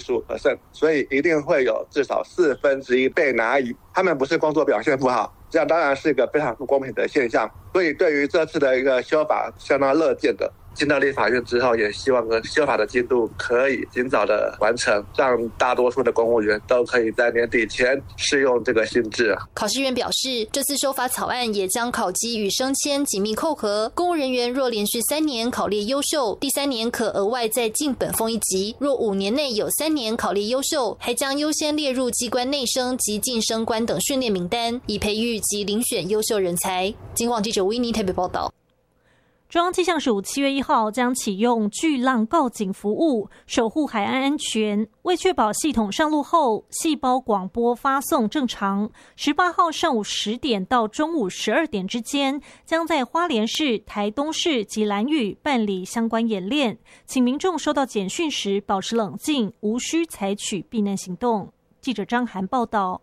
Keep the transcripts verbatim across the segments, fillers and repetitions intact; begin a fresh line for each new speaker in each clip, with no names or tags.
十五 percent， 所以一定会有至少四分之一被拿乙。他们不是工作表现不好，这样当然是一个非常不公平的现象。所以对于这次的一个修法相当乐见的。进到立法院之后，也希望修法的进度可以尽早的完成，让大多数的公务员都可以在年底前适用这个新制。
考试院表示，这次修法草案也将考绩与升迁紧密扣合，公务人员若连续三年考列优秀，第三年可额外再进本俸一级；若五年内有三年考列优秀，还将优先列入机关内升及晋升官等训练名单，以培育及遴选优秀人才。警广记者维尼台北报道。
中央气象署七月一号将启用巨浪告警服务，守护海岸安全。为确保系统上路后细胞广播发送正常，十八号上午十点到中午十二点之间，将在花莲市、台东市及兰屿办理相关演练，请民众收到简讯时保持冷静，无需采取避难行动。记者张涵报道。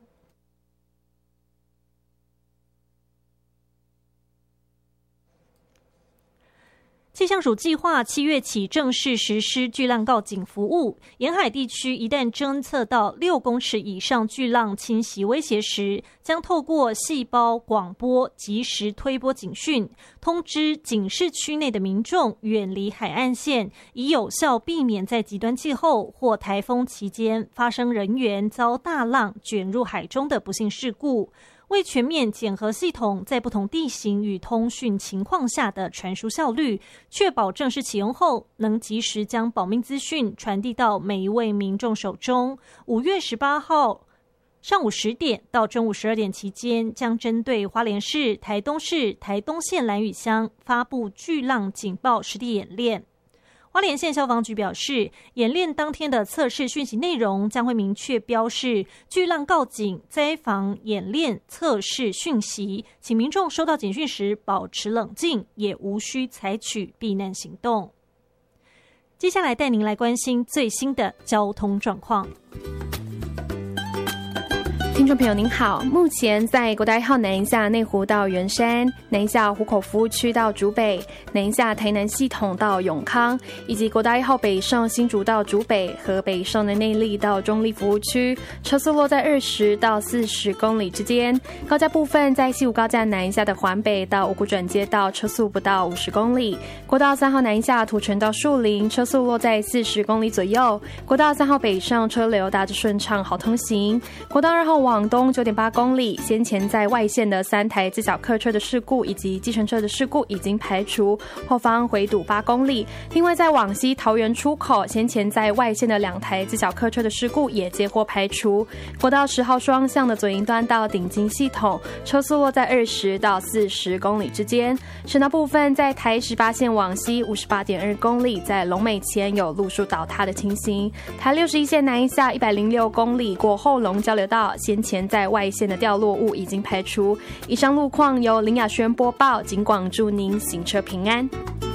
气象署计划七月起正式实施巨浪告警服务，沿海地区一旦侦测到六公尺以上巨浪侵袭威胁时，将透过细胞广播及时推播警讯，通知警示区内的民众远离海岸线，以有效避免在极端气候或台风期间发生人员遭大浪卷入海中的不幸事故。为全面检核系统在不同地形与通讯情况下的传输效率，确保正式启用后能及时将保命资讯传递到每一位民众手中。五月十八号上午十点到中午十二点期间，将针对花莲市、台东市、台东县兰屿乡发布巨浪警报实地演练。花莲县消防局表示，演练当天的测试讯息内容将会明确标示巨浪告警、灾防演练测试讯息，请民众收到简讯时保持冷静，也无需采取避难行动。接下来带您来关心最新的交通状况。
听众朋友您好，目前在国道一号南下内湖到圆山、南下湖口服务区到竹北、南下台南系统到永康，以及国道一号北上新竹到竹北和北上的内壢到中壢服务区，车速落在二十到四十公里之间。高架部分在西武高架南下的环北到五股转接道，车速不到五十公里。国道三号南下土城到树林，车速落在四十公里左右。国道三号北上车流大致顺畅，好通行。国道二号往东 九点八公里，先前在外线的三台自小客车的事故以及计程车的事故已经排除，后方回堵八公里。另外在往西桃园出口，先前在外线的两台自小客车的事故也接获排除。国道十号双向的左营端到顶金系统，车速落在二十到四十公里之间。省道部分在台十八线往西五十八点二公里，在龙美前有路树倒塌的情形。台六十一线南下一百零六公里过后龙交流道，先前在外线的掉落物已经排除。以上路况由林雅轩播报，警广祝您行车平安。